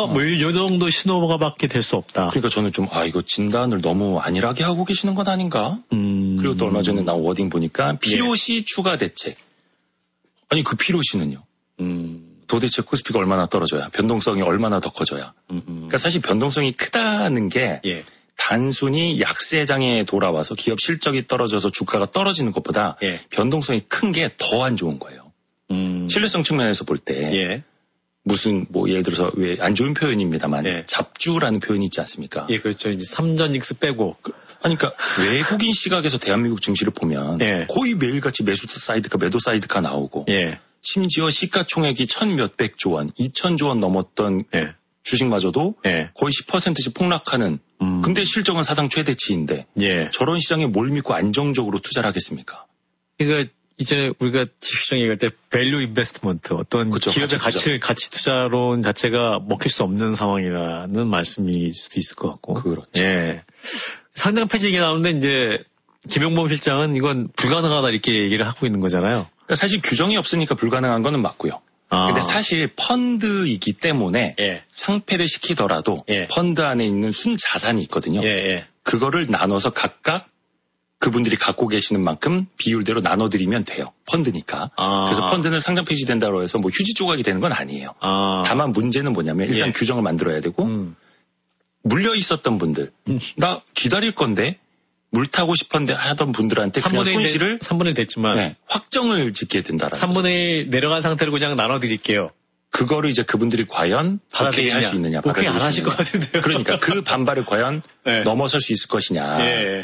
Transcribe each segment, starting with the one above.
뭐 이 정도 신호가 밖에 될 수 없다. 그러니까 저는 좀 이거 진단을 너무 안일하게 하고 계시는 건 아닌가? 그리고 또 얼마 전에 나온 워딩 보니까 필요시 추가 대책. 아니 그 필요시는요. 도대체 코스피가 얼마나 떨어져야, 변동성이 얼마나 더 커져야. 그러니까 사실 변동성이 크다는 게 단순히 약세장에 돌아와서 기업 실적이 떨어져서 주가가 떨어지는 것보다 변동성이 큰 게 더 안 좋은 거예요. 신뢰성 측면에서 볼 때 무슨 뭐 예를 들어서 왜 안 좋은 표현입니다만 잡주라는 표현이 있지 않습니까? 예, 그렇죠. 이제 삼전익스 빼고. 그러니까 외국인 시각에서 대한민국 증시를 보면 거의 매일같이 매수 사이드카 매도 사이드카 나오고 심지어 시가총액이 1,000몇백조 원, 2,000조 원 넘었던 주식마저도 거의 10%씩 폭락하는. 근데 실적은 사상 최대치인데 저런 시장에 뭘 믿고 안정적으로 투자를 하겠습니까? 그러니까 이전에 우리가 주식시장 얘기할 때 밸류 인베스트먼트, 어떤 그렇죠, 기업의 가치 투자론 자체가 먹힐 수 없는 상황이라는 말씀일 수도 있을 것 같고. 그렇죠. 상장 폐지 얘기 나오는데 이제 김용범 실장은 이건 불가능하다 이렇게 얘기를 하고 있는 거잖아요. 그러니까 사실 규정이 없으니까 불가능한 거는 맞고요. 근데 사실 펀드이기 때문에 상폐를 시키더라도 펀드 안에 있는 순자산이 있거든요. 그거를 나눠서 각각 그분들이 갖고 계시는 만큼 비율대로 나눠드리면 돼요. 펀드니까. 그래서 펀드는 상장 폐지된다고 해서 뭐 휴지 조각이 되는 건 아니에요. 다만 문제는 뭐냐면 일단 규정을 만들어야 되고 물려 있었던 분들 나 기다릴 건데 물 타고 싶은데 하던 분들한테 그냥 손실을 3분의 됐지만 확정을 짓게 된다라는 3분의 1 내려간 상태로 그냥 나눠드릴게요. 그거를 이제 그분들이 과연 그렇게 할 수 있느냐. 그렇게 안 하실 것 같은데요. 그러니까 그 반발을 과연 넘어설 수 있을 것이냐.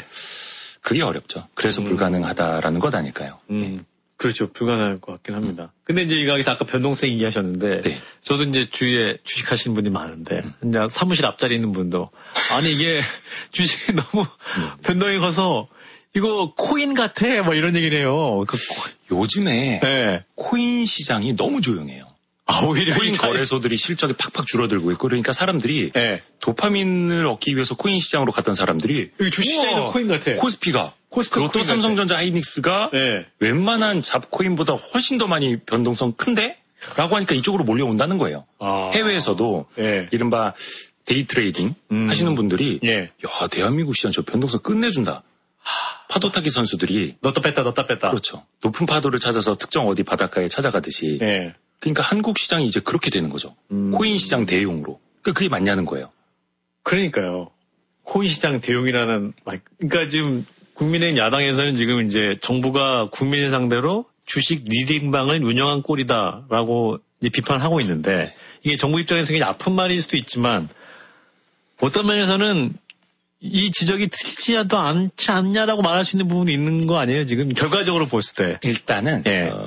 그게 어렵죠. 그래서 불가능하다라는 것 아닐까요? 그렇죠. 불가능할 것 같긴 합니다. 근데 이제 이거에서 아까 변동성 얘기하셨는데 저도 이제 주위에 주식하시는 분이 많은데 이제 사무실 앞자리 있는 분도 아니 이게 주식이 너무 변동이 커서 이거 코인 같아 뭐 이런 얘기를 해요. 요즘에 코인 시장이 너무 조용해요. 오히려 코인 거래소들이 실적이 팍팍 줄어들고 있고 그러니까 사람들이 도파민을 얻기 위해서 코인 시장으로 갔던 사람들이 주식시장에서 코인 같아. 코스피가 그것도 삼성전자 하이닉스가 웬만한 잡코인보다 훨씬 더 많이 변동성 큰데? 라고 하니까 이쪽으로 몰려온다는 거예요. 해외에서도 이른바 데이 트레이딩 하시는 분들이 야 대한민국 시장 저 변동성 끝내준다. 파도 타기 선수들이 넣었다 뺐다. 그렇죠. 높은 파도를 찾아서 특정 어디 바닷가에 찾아가듯이 그러니까 한국 시장이 이제 그렇게 되는 거죠. 코인 시장 대용으로. 그게 맞냐는 거예요. 그러니까요. 코인 시장 대용이라는 그러니까 지금 국민의힘 야당에서는 지금 이제 정부가 국민을 상대로 주식 리딩방을 운영한 꼴이다라고 이제 비판을 하고 있는데 이게 정부 입장에서 굉장히 아픈 말일 수도 있지만 어떤 면에서는 이 지적이 틀리지도 않지 않냐라고 말할 수 있는 부분이 있는 거 아니에요? 지금 결과적으로 봤을 때. 일단은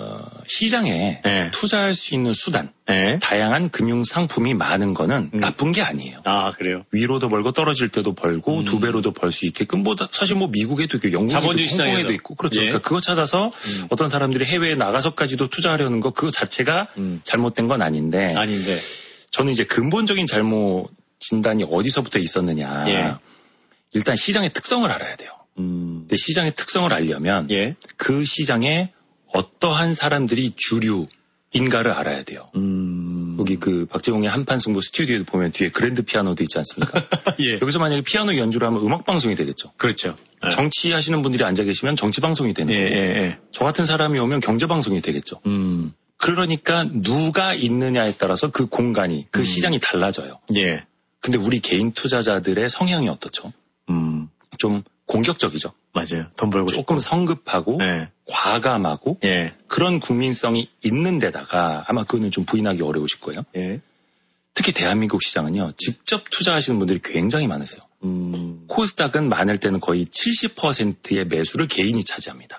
시장에 투자할 수 있는 수단, 다양한 금융 상품이 많은 거는 나쁜 게 아니에요. 그래요? 위로도 벌고 떨어질 때도 벌고 2배로도 벌 수 있게끔 사실 뭐 미국에도 있고 영국에도 있고 홍콩에도 있고 그렇죠. 그러니까 그거 찾아서 어떤 사람들이 해외에 나가서까지도 투자하려는 거 그거 자체가 잘못된 건 아닌데 저는 이제 근본적인 잘못 진단이 어디서부터 있었느냐. 일단 시장의 특성을 알아야 돼요. 근데 시장의 특성을 알려면 그 시장에 어떠한 사람들이 주류인가를 알아야 돼요. 여기 그 박재홍의 한판 승부 스튜디오에 보면 뒤에 그랜드 피아노도 있지 않습니까? 여기서 만약에 피아노 연주를 하면 음악 방송이 되겠죠. 그렇죠. 정치하시는 분들이 앉아 계시면 정치 방송이 되는 거고 저 같은 사람이 오면 경제 방송이 되겠죠. 그러니까 누가 있느냐에 따라서 그 공간이 그 시장이 달라져요. 근데 우리 개인 투자자들의 성향이 어떻죠? 좀 공격적이죠. 맞아요. 돈 벌고 조금 성급하고 과감하고 그런 국민성이 있는 데다가 아마 그거는 좀 부인하기 어려우실 거예요. 특히 대한민국 시장은요. 직접 투자하시는 분들이 굉장히 많으세요. 코스닥은 많을 때는 거의 70%의 매수를 개인이 차지합니다.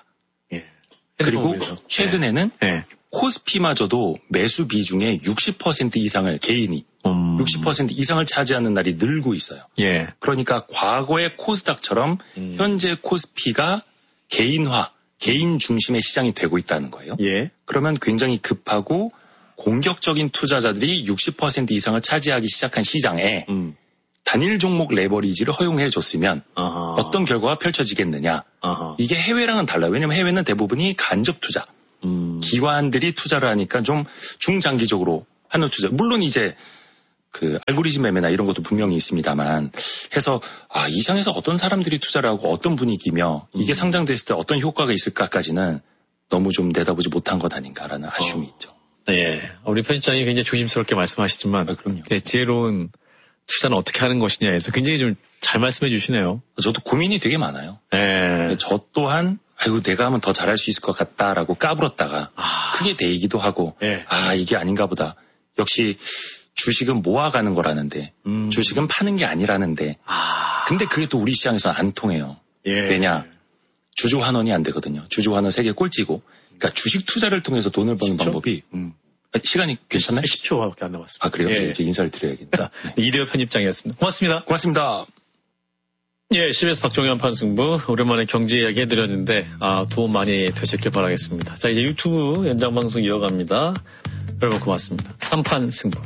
그리고 최근에는 코스피마저도 매수 비중의 60% 이상을 개인이 60% 이상을 차지하는 날이 늘고 있어요. 그러니까 과거의 코스닥처럼 현재 코스피가 개인화, 개인 중심의 시장이 되고 있다는 거예요. 그러면 굉장히 급하고 공격적인 투자자들이 60% 이상을 차지하기 시작한 시장에 단일 종목 레버리지를 허용해 줬으면 어떤 결과가 펼쳐지겠느냐. 이게 해외랑은 달라요. 왜냐하면 해외는 대부분이 간접 투자. 기관들이 투자를 하니까 좀 중장기적으로 하는 투자. 물론 이제 그 알고리즘 매매나 이런 것도 분명히 있습니다만 해서 이 시장에서 어떤 사람들이 투자를 하고 어떤 분위기며 이게 상장됐을 때 어떤 효과가 있을까까지는 너무 좀 내다보지 못한 것 아닌가라는 아쉬움이 있죠. 네. 우리 편집장이 굉장히 조심스럽게 말씀하시지만 그럼요. 지혜로운 투자는 어떻게 하는 것이냐에서 굉장히 좀 잘 말씀해 주시네요. 저도 고민이 되게 많아요. 네. 저 또한 아이고 내가 하면 더 잘할 수 있을 것 같다라고 까불었다가 크게 데이기도 하고 이게 아닌가 보다. 역시 주식은 모아가는 거라는데 주식은 파는 게 아니라는데 근데 그게 또 우리 시장에서는 안 통해요. 왜냐? 주주 환원이 안 되거든요. 주주 환원 세계 꼴찌고 그러니까 주식 투자를 통해서 돈을 버는 10초? 방법이 시간이 괜찮나요? 10초밖에 안 남았습니다. 그래요? 이제 인사를 드려야겠다. 이대호 편집장이었습니다. 고맙습니다. CBS 박종현 판승부 오랜만에 경제 이야기 해드렸는데 도움 많이 되셨길 바라겠습니다. 자, 이제 유튜브 연장방송 이어갑니다. 여러분 고맙습니다. 3판 승부.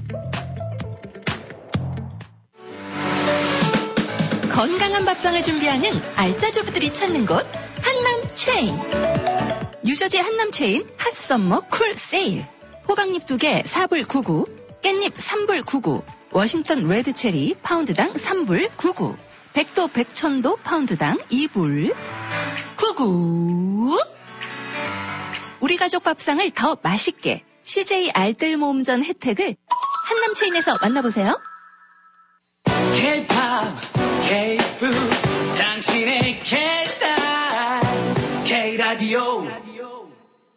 건강한 밥상을 준비하는 알짜주부들이 찾는 곳 한남체인. 유저지 한남체인 핫썸머 쿨 세일. 호박잎 2개 4불 99, 깻잎 3불 99, 워싱턴 레드체리 파운드당 3불 99, 백도 백천도 파운드당 2불 99. 우리 가족 밥상을 더 맛있게 CJ 알뜰 모음전 혜택을 한남체인에서 만나보세요. K-pop, K-food, 당신의 K